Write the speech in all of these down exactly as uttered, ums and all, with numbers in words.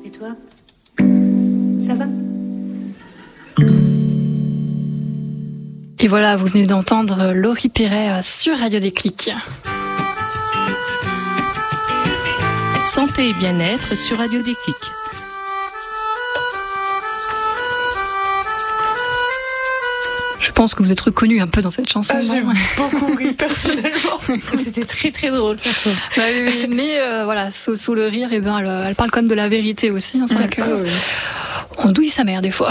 Et toi ? Ça va ? Et voilà, vous venez d'entendre Laurie Perret sur Radio Déclic. Santé et bien-être sur Radio Déclic. Je pense que vous êtes reconnus un peu dans cette chanson. Ah, j'ai beaucoup ri personnellement. C'était très très drôle, perso. Bah, oui, mais euh, voilà, sous, sous le rire, eh ben, elle, elle parle quand même de la vérité aussi. Hein, c'est vrai que ah, oui. On douille sa mère des fois.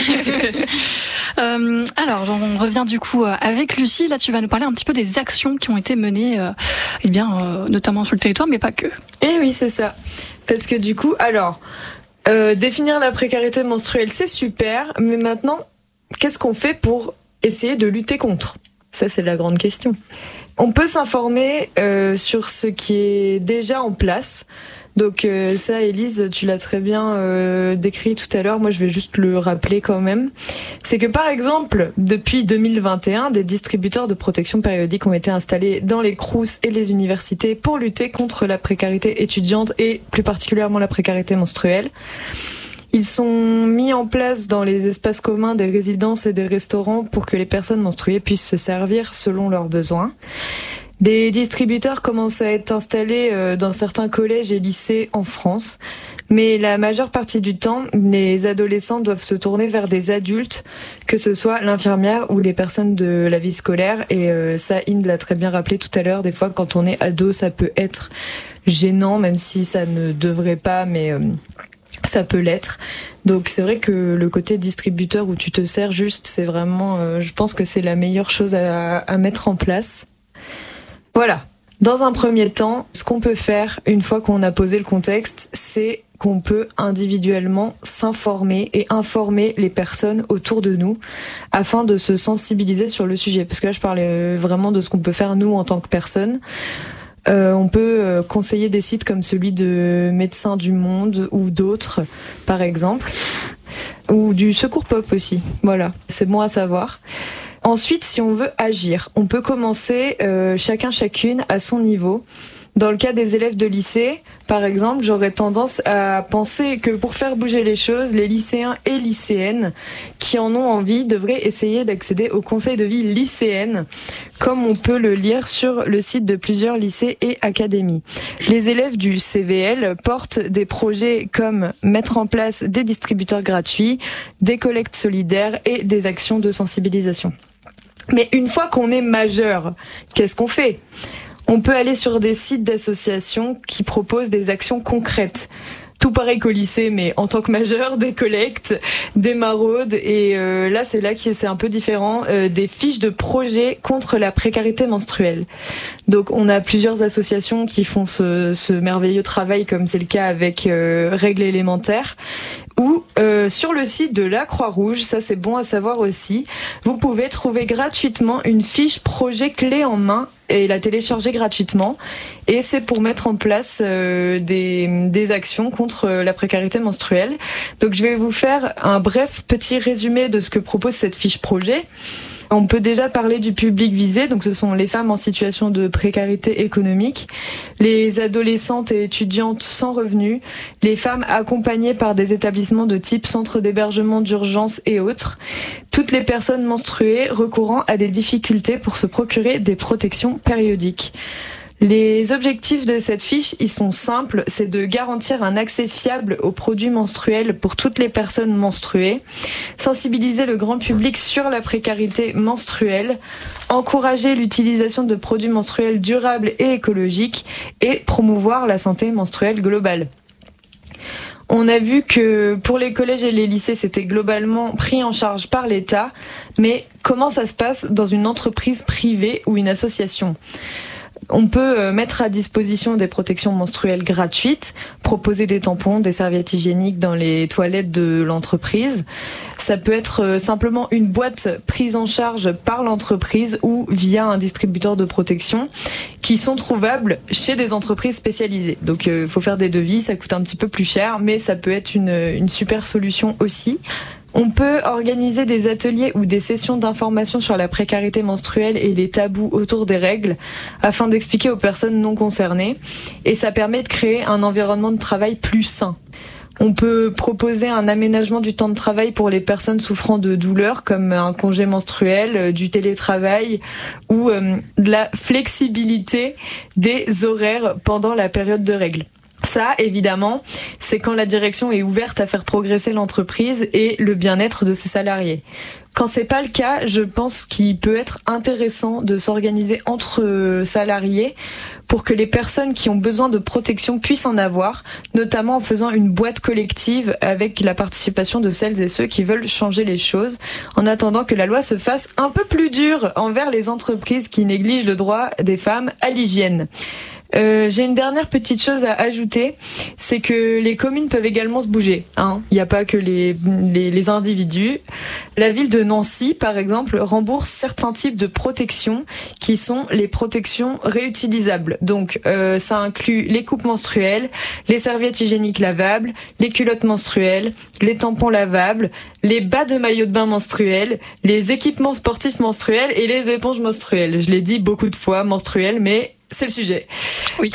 euh, alors, on revient du coup avec Lucie. Là, tu vas nous parler un petit peu des actions qui ont été menées, euh, eh bien, euh, notamment sur le territoire, mais pas que. Eh oui, c'est ça. Parce que du coup, alors, euh, définir la précarité menstruelle, c'est super, mais maintenant, qu'est-ce qu'on fait pour essayer de lutter contre ? Ça, c'est la grande question. On peut s'informer euh, sur ce qui est déjà en place. Donc euh, ça, Élise, tu l'as très bien euh, décrit tout à l'heure. Moi, je vais juste le rappeler quand même. C'est que, par exemple, depuis deux mille vingt et un, des distributeurs de protection périodique ont été installés dans les crous et les universités pour lutter contre la précarité étudiante et plus particulièrement la précarité menstruelle. Ils sont mis en place dans les espaces communs des résidences et des restaurants pour que les personnes menstruées puissent se servir selon leurs besoins. Des distributeurs commencent à être installés dans certains collèges et lycées en France, mais la majeure partie du temps, les adolescents doivent se tourner vers des adultes, que ce soit l'infirmière ou les personnes de la vie scolaire. Et ça, Inde l'a très bien rappelé tout à l'heure, des fois quand on est ado, ça peut être gênant, même si ça ne devrait pas, mais ça peut l'être. Donc c'est vrai que le côté distributeur où tu te sers juste, c'est vraiment, euh, je pense que c'est la meilleure chose à, à mettre en place. Voilà. Dans un premier temps, ce qu'on peut faire une fois qu'on a posé le contexte, c'est qu'on peut individuellement s'informer et informer les personnes autour de nous afin de se sensibiliser sur le sujet. Parce que là, je parlais vraiment de ce qu'on peut faire nous en tant que personne. Euh, on peut euh, conseiller des sites comme celui de Médecins du Monde ou d'autres, par exemple, ou du Secours Pop aussi. Voilà, c'est bon à savoir. Ensuite, si on veut agir, on peut commencer euh, chacun chacune à son niveau. Dans le cas des élèves de lycée, par exemple, j'aurais tendance à penser que pour faire bouger les choses, les lycéens et lycéennes qui en ont envie devraient essayer d'accéder au conseil de vie lycéenne, comme on peut le lire sur le site de plusieurs lycées et académies. Les élèves du C V L portent des projets comme mettre en place des distributeurs gratuits, des collectes solidaires et des actions de sensibilisation. Mais une fois qu'on est majeur, qu'est-ce qu'on fait ? On peut aller sur des sites d'associations qui proposent des actions concrètes. Tout pareil qu'au lycée, mais en tant que majeur, des collectes, des maraudes. Et euh, là, c'est là que c'est un peu différent, euh, des fiches de projet contre la précarité menstruelle. Donc, on a plusieurs associations qui font ce, ce merveilleux travail, comme c'est le cas avec euh, Règles élémentaires. Ou euh, sur le site de la Croix-Rouge, ça c'est bon à savoir aussi, vous pouvez trouver gratuitement une fiche projet clé en main et la télécharger gratuitement. Et c'est pour mettre en place euh, des, des actions contre la précarité menstruelle. Donc je vais vous faire un bref petit résumé de ce que propose cette fiche projet. On peut déjà parler du public visé, donc ce sont les femmes en situation de précarité économique, les adolescentes et étudiantes sans revenus, les femmes accompagnées par des établissements de type centre d'hébergement d'urgence et autres, toutes les personnes menstruées recourant à des difficultés pour se procurer des protections périodiques. Les objectifs de cette fiche, ils sont simples, c'est de garantir un accès fiable aux produits menstruels pour toutes les personnes menstruées, sensibiliser le grand public sur la précarité menstruelle, encourager l'utilisation de produits menstruels durables et écologiques et promouvoir la santé menstruelle globale. On a vu que pour les collèges et les lycées, c'était globalement pris en charge par l'État, mais comment ça se passe dans une entreprise privée ou une association ? On peut mettre à disposition des protections menstruelles gratuites, proposer des tampons, des serviettes hygiéniques dans les toilettes de l'entreprise. Ça peut être simplement une boîte prise en charge par l'entreprise ou via un distributeur de protection qui sont trouvables chez des entreprises spécialisées. Donc il euh, faut faire des devis, ça coûte un petit peu plus cher, mais ça peut être une, une super solution aussi. On peut organiser des ateliers ou des sessions d'information sur la précarité menstruelle et les tabous autour des règles afin d'expliquer aux personnes non concernées, et ça permet de créer un environnement de travail plus sain. On peut proposer un aménagement du temps de travail pour les personnes souffrant de douleurs, comme un congé menstruel, du télétravail ou euh, de la flexibilité des horaires pendant la période de règles. Ça, évidemment, c'est quand la direction est ouverte à faire progresser l'entreprise et le bien-être de ses salariés. Quand c'est pas le cas, je pense qu'il peut être intéressant de s'organiser entre salariés pour que les personnes qui ont besoin de protection puissent en avoir, notamment en faisant une boîte collective avec la participation de celles et ceux qui veulent changer les choses, en attendant que la loi se fasse un peu plus dure envers les entreprises qui négligent le droit des femmes à l'hygiène. Euh, j'ai une dernière petite chose à ajouter, c'est que les communes peuvent également se bouger. Hein. Il n'y a pas que les, les, les individus. La ville de Nancy, par exemple, rembourse certains types de protections qui sont les protections réutilisables. Donc, euh, ça inclut les coupes menstruelles, les serviettes hygiéniques lavables, les culottes menstruelles, les tampons lavables, les bas de maillot de bain menstruels, les équipements sportifs menstruels et les éponges menstruelles. Je l'ai dit beaucoup de fois, menstruelles, mais c'est le sujet. Oui.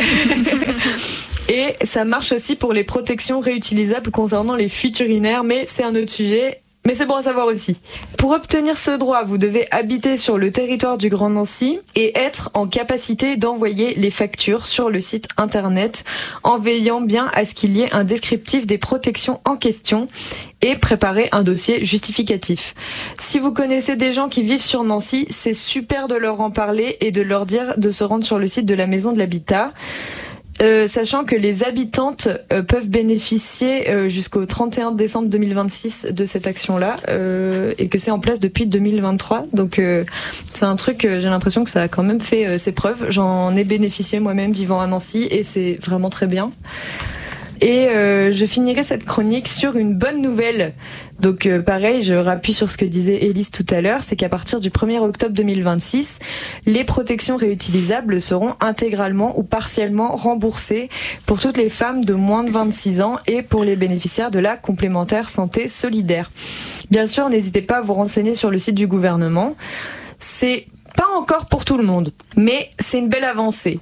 Et ça marche aussi pour les protections réutilisables concernant les fuites urinaires, mais c'est un autre sujet. Mais c'est bon à savoir aussi. Pour obtenir ce droit, vous devez habiter sur le territoire du Grand Nancy et être en capacité d'envoyer les factures sur le site internet en veillant bien à ce qu'il y ait un descriptif des protections en question et préparer un dossier justificatif. Si vous connaissez des gens qui vivent sur Nancy, c'est super de leur en parler et de leur dire de se rendre sur le site de la Maison de l'Habitat. Euh, sachant que les habitantes euh, peuvent bénéficier euh, jusqu'au trente et un décembre deux mille vingt-six de cette action-là euh, et que c'est en place depuis deux mille vingt-trois. Donc euh, c'est un truc, euh, j'ai l'impression que ça a quand même fait euh, ses preuves. J'en ai bénéficié moi-même vivant à Nancy et c'est vraiment très bien. Et euh, je finirai cette chronique sur une bonne nouvelle. Donc euh, pareil, je rappuie sur ce que disait Élise tout à l'heure, c'est qu'à partir du premier octobre deux mille vingt-six, les protections réutilisables seront intégralement ou partiellement remboursées pour toutes les femmes de moins de vingt-six ans et pour les bénéficiaires de la complémentaire santé solidaire. Bien sûr, n'hésitez pas à vous renseigner sur le site du gouvernement. C'est pas encore pour tout le monde, mais c'est une belle avancée.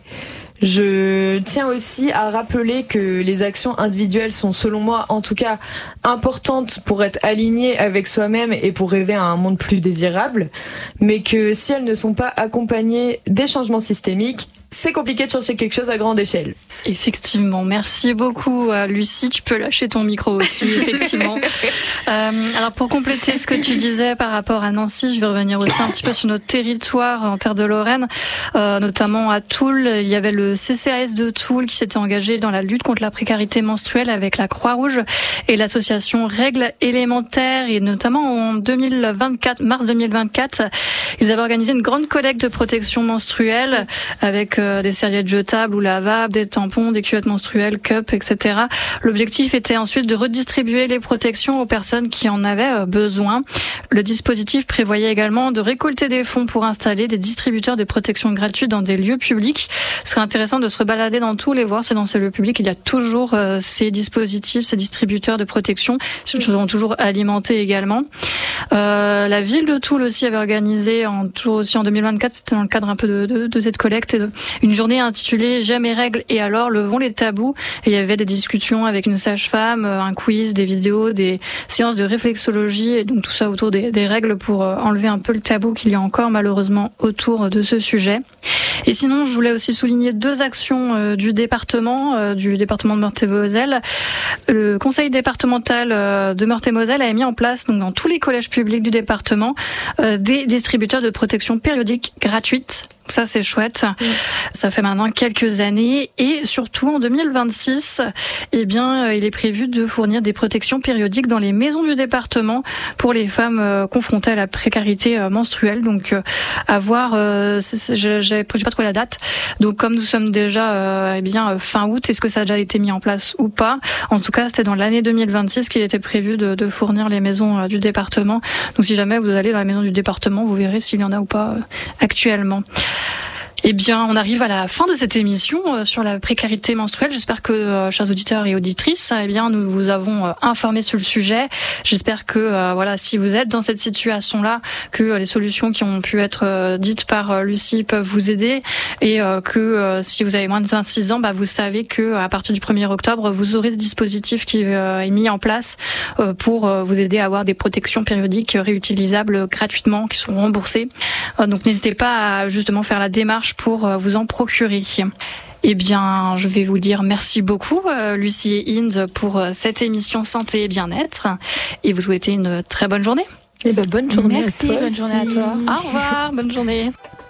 Je tiens aussi à rappeler que les actions individuelles sont, selon moi, en tout cas, importantes pour être alignées avec soi-même et pour rêver à un monde plus désirable, mais que si elles ne sont pas accompagnées des changements systémiques, c'est compliqué de changer quelque chose à grande échelle. Effectivement, merci beaucoup Lucie, tu peux lâcher ton micro aussi, effectivement. euh, alors pour compléter ce que tu disais par rapport à Nancy, je vais revenir aussi un petit peu sur notre territoire en terre de Lorraine, euh, notamment à Toul. Il y avait le C C A S de Toul qui s'était engagé dans la lutte contre la précarité menstruelle avec la Croix-Rouge et l'association Règles élémentaires, et notamment en deux mille vingt-quatre, mars deux mille vingt-quatre, ils avaient organisé une grande collecte de protection menstruelle avec des serviettes jetables ou lavables, des tampons, des culottes menstruelles, cups, et cetera. L'objectif était ensuite de redistribuer les protections aux personnes qui en avaient besoin. Le dispositif prévoyait également de récolter des fonds pour installer des distributeurs de protection gratuite dans des lieux publics. Ce serait intéressant de se rebalader dans tous les voir si dans ces lieux publics il y a toujours euh, ces dispositifs, ces distributeurs de protection, qui seront toujours alimentés également. Euh, la ville de Toul aussi avait organisé, en, toujours aussi en deux mille vingt-quatre, c'était dans le cadre un peu de, de, de cette collecte, et de, une journée intitulée J'aime mes règles et alors levons les tabous. Et il y avait des discussions avec une sage-femme, un quiz, des vidéos, des séances de réflexologie, et donc tout ça autour des, des règles pour enlever un peu le tabou qu'il y a encore malheureusement autour de ce sujet. Et sinon, je voulais aussi souligner deux actions euh, du département, euh, du département de Meurthe-et-Moselle. Le conseil départemental euh, de Meurthe-et-Moselle a mis en place, donc dans tous les collèges publics du département, euh, des distributeurs de protection périodique gratuite. Ça, c'est chouette. Mmh. Ça fait maintenant quelques années. Et surtout, en deux mille vingt-six, eh bien, il est prévu de fournir des protections périodiques dans les maisons du département pour les femmes euh, confrontées à la précarité euh, menstruelle. Donc, euh, à voir, euh, j'ai, j'ai pas trouvé la date. Donc, comme nous sommes déjà euh, eh bien, fin août, est-ce que ça a déjà été mis en place ou pas? En tout cas, c'était dans l'année deux mille vingt-six qu'il était prévu de, de fournir les maisons euh, du département. Donc, si jamais vous allez dans la maison du département, vous verrez s'il y en a ou pas euh, actuellement. Eh bien, on arrive à la fin de cette émission euh, sur la précarité menstruelle. J'espère que, euh, chers auditeurs et auditrices, eh bien, nous vous avons euh, informés sur le sujet. J'espère que, euh, voilà, si vous êtes dans cette situation-là, que euh, les solutions qui ont pu être euh, dites par euh, Lucie peuvent vous aider, et euh, que euh, si vous avez moins de vingt-six ans, bah, vous savez que à partir du premier octobre, vous aurez ce dispositif qui euh, est mis en place euh, pour euh, vous aider à avoir des protections périodiques réutilisables gratuitement, qui sont remboursées. Euh, donc, n'hésitez pas à justement faire la démarche pour vous en procurer. Eh bien, je vais vous dire merci beaucoup, euh, Lucie et Inde, pour cette émission Santé et Bien-être, et vous souhaiter une très bonne journée. Eh ben, bonne journée Merci, à toi bonne aussi. journée à toi. Au revoir, bonne journée.